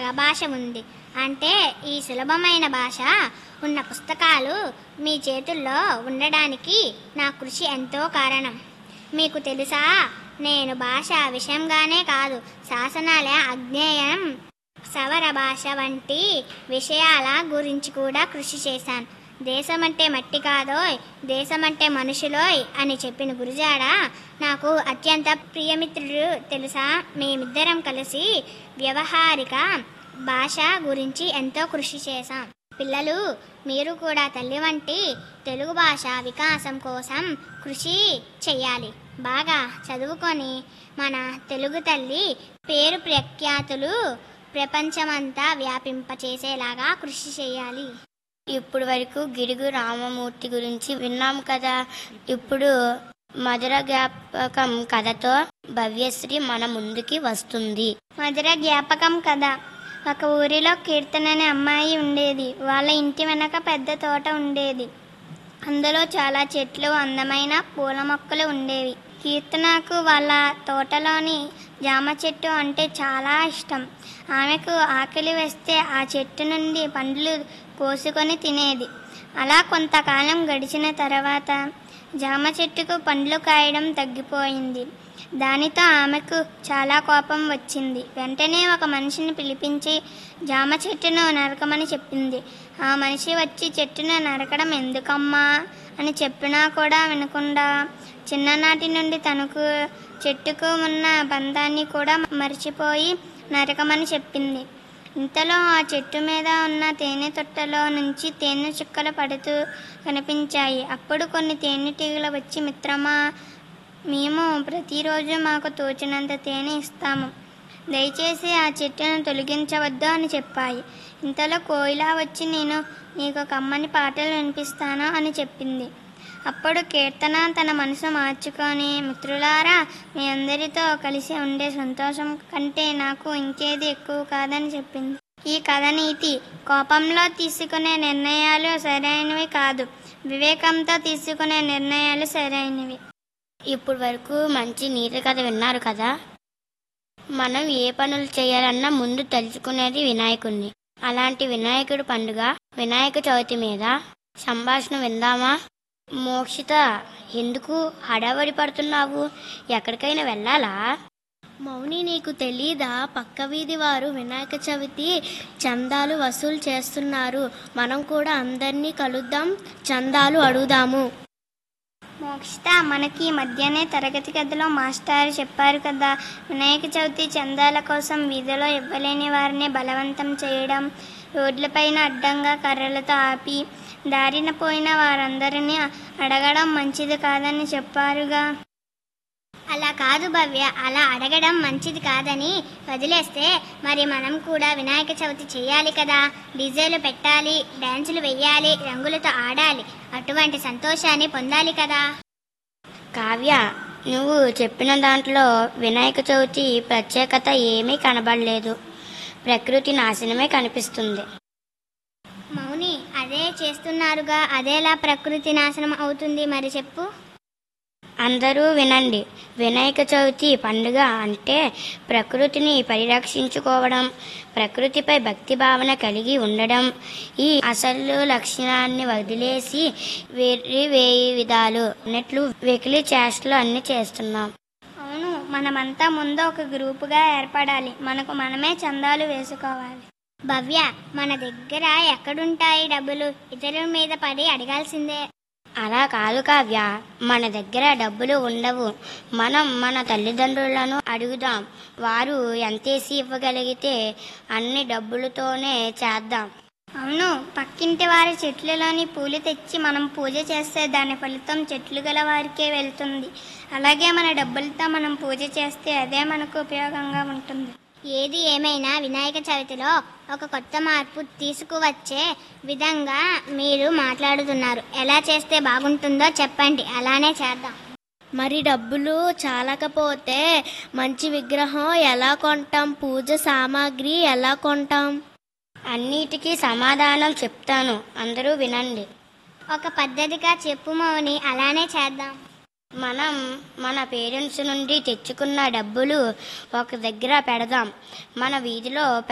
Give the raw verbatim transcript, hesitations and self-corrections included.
భాష ఉంది. అంటే ఈ సులభమైన భాష ఉన్న పుస్తకాలు మీ చేతుల్లో ఉండడానికి నా కృషి ఎంతో కారణం. మీకు తెలుసా, నేను భాష విషయంగానే కాదు, శాసనాల అధ్యయనం, సవర భాష వంటి విషయాల గురించి కూడా కృషి చేశాను. దేశమంటే మట్టి కాదోయ్, దేశమంటే మనుషులోయ్ అని చెప్పిన గురుజాడ నాకు అత్యంత ప్రియమిత్రుడు తెలుసా. మేమిద్దరం కలిసి వ్యవహారిక భాష గురించి ఎంతో కృషి చేశాం. పిల్లలు, మీరు కూడా తల్లి వంటి తెలుగు భాష వికాసం కోసం కృషి చెయ్యాలి. బాగా చదువుకొని మన తెలుగు తల్లి పేరు ప్రఖ్యాతులు ప్రపంచమంతా వ్యాపింపచేసేలాగా కృషి చేయాలి. ఇప్పుడు వరకు గిడుగు రామమూర్తి గురించి విన్నాం కదా. ఇప్పుడు మధుర జ్ఞాపకం కథతో భవ్యశ్రీ మన ముందుకి వస్తుంది. మధుర జ్ఞాపకం కథ. ఒక ఊరిలో కీర్తన అనే అమ్మాయి ఉండేది. వాళ్ళ ఇంటి వెనక పెద్ద తోట ఉండేది. అందులో చాలా చెట్లు, అందమైన పూల మొక్కలు ఉండేవి. కీర్తనకు వాళ్ళ తోటలోని జామ చెట్టు అంటే చాలా ఇష్టం. ఆమెకు ఆకలి వేస్తే ఆ చెట్టు నుండి పండ్లు కోసుకొని తినేది. అలా కొంతకాలం గడిచిన తర్వాత జామ చెట్టుకు పండ్లు కాయడం తగ్గిపోయింది. దానితో ఆమెకు చాలా కోపం వచ్చింది. వెంటనే ఒక మనిషిని పిలిపించి జామ చెట్టును నరకమని చెప్పింది. ఆ మనిషి వచ్చి చెట్టును నరకడం ఎందుకమ్మా అని చెప్పినా కూడా వినకుండా చిన్ననాటి నుండి తనకు చెట్టుకు ఉన్న బంధాన్ని కూడా మర్చిపోయి నరకమని చెప్పింది. ఇంతలో ఆ చెట్టు మీద ఉన్న తేనె తొట్టలో నుంచి తేనె చుక్కలు పడుతూ కనిపించాయి. అప్పుడు కొన్ని తేనెటీగలు వచ్చి, మిత్రమా, మేము ప్రతిరోజు మాకు తోచినంత తేనె ఇస్తాము, దయచేసి ఆ చెట్టును తొలగించవద్దు అని చెప్పాయి. ఇంతలో కోయిల వచ్చి, నేను నీకు కమ్మని పాటలు వినిపిస్తాను అని చెప్పింది. అప్పుడు కీర్తన తన మనసు మార్చుకొని, మిత్రులారా, మీ అందరితో కలిసి ఉండే సంతోషం కంటే నాకు ఇంకేది ఎక్కువ కాదని చెప్పింది. ఈ కథ నీతి: కోపంలో తీసుకునే నిర్ణయాలు సరైనవి కాదు, వివేకంతో తీసుకునే నిర్ణయాలు సరైనవి. ఇప్పుడు వరకు మంచి నీతి కథ విన్నారు కదా. మనం ఏ పనులు చేయాలన్నా ముందు తెలుసుకునేది వినాయకుడిని. అలాంటి వినాయకుడి పండుగ వినాయక చవితి మీద సంభాషణ విందామా? మోక్షిత, ఎందుకు హడావడి పడుతున్నావు? ఎక్కడికైనా వెళ్ళాలా? మౌని, నీకు తెలీదా? పక్క వీధి వారు వినాయక చవితి చందాలు వసూలు చేస్తున్నారు. మనం కూడా అందరినీ కలుద్దాం, చందాలు అడుగుదాము. మోక్షిత, మనకి మధ్యనే తరగతి గదిలో మాస్టారు చెప్పారు కదా, వినాయక చవితి చందాల కోసం వీధిలో ఇవ్వలేని వారిని బలవంతం చేయడం, రోడ్లపైన అడ్డంగా కర్రలతో ఆపి దారిన పోయిన వారందరినీ అడగడం మంచిది కాదని చెప్పారుగా. అలా కాదు భవ్య, అలా అడగడం మంచిది కాదని వదిలేస్తే మరి మనం కూడా వినాయక చవితి చేయాలి కదా. డీజేలు పెట్టాలి, డ్యాన్సులు వెయ్యాలి, రంగులతో ఆడాలి, అటువంటి సంతోషాన్ని పొందాలి కదా. కావ్య, నువ్వు చెప్పిన దాంట్లో వినాయక చవితి ప్రత్యేకత ఏమీ కనబడలేదు. ప్రకృతి నాశనమే కనిపిస్తుంది. మౌని, అదే చేస్తున్నారుగా, అదేలా ప్రకృతి నాశనం అవుతుంది మరి చెప్పు. అందరూ వినండి. వినాయక చవితి పండుగ అంటే ప్రకృతిని పరిరక్షించుకోవడం, ప్రకృతిపై భక్తి భావన కలిగి ఉండడం. ఈ అసలు లక్షణాన్ని వదిలేసి వేరే వేయి విధాలు అన్నట్లు వెకిలి చేష్టలు అన్ని చేస్తున్నాం. అవును, మనమంతా ముందు ఒక గ్రూపుగా ఏర్పడాలి. మనకు మనమే చందాలు వేసుకోవాలి. భవ్య, మన దగ్గర ఎక్కడుంటాయి డబ్బులు? ఇతరుల మీద పడి అడగాల్సిందే. అలా కాదు కావ్య, మన దగ్గర డబ్బులు ఉండవు. మనం మన తల్లిదండ్రులను అడుగుదాం. వారు ఎంతేసి ఇవ్వగలిగితే అన్ని డబ్బులతోనే చేద్దాం. అవును, పక్కింటి వారి చెట్లలోని పూలు తెచ్చి మనం పూజ చేస్తే దాని ఫలితం చెట్లు గల వారికే వెళ్తుంది. అలాగే మన డబ్బులతో మనం పూజ చేస్తే అదే మనకు ఉపయోగంగా ఉంటుంది. ఏది ఏమైనా వినాయక చవితిలో ఒక కొత్త మార్పు తీసుకువచ్చే విధంగా మీరు మాట్లాడుతున్నారు. ఎలా చేస్తే బాగుంటుందో చెప్పండి, అలానే చేద్దాం. మరి డబ్బులు చాలకపోతే మంచి విగ్రహం ఎలా కొంటాం? పూజ సామాగ్రి ఎలా కొంటాం? అన్నిటికీ సమాధానం చెప్తాను, అందరూ వినండి. ఒక పద్ధతిగా చెప్పు మౌని, అలానే చేద్దాం. మనం మన పేరెంట్స్ నుండి తెచ్చుకున్న డబ్బులు ఒక దగ్గర పెడదాం. మన వీధిలో